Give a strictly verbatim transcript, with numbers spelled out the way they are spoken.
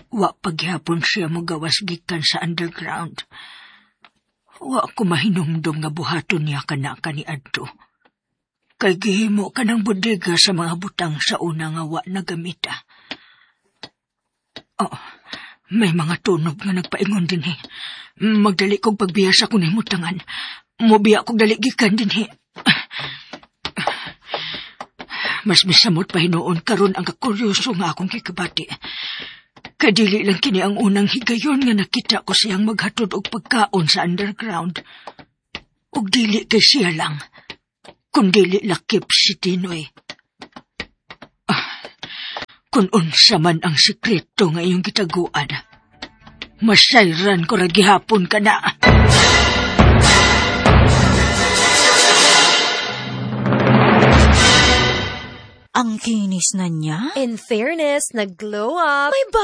Wa paghapon siya mo gawas gikan sa underground. Wa ko mahinumdum nga buhaton niya kanaka ni Adto. Kay gihimo ka ng bodega sa mga butang sa una nga wa nagamita. Oh, may mga tunog nga nagpaingon din he. Magdali kong pagbiyasa ko na himutangan. Mubiya kong dali gikan din he. Mas misamot pa hinoon karon ang kakuryoso nga akong kikabati. Kadili lang kini ang unang higayon nga nakita ko siyang maghatod og pagkaon sa underground. Ug dili kay siya lang, kundili lakip si Tinoy. Ah, kung unsa man ang sikreto nga iyong gitaguan, masayran ko ra gihapon ka na. Ang kinis na niya? In fairness, nag-glow up. May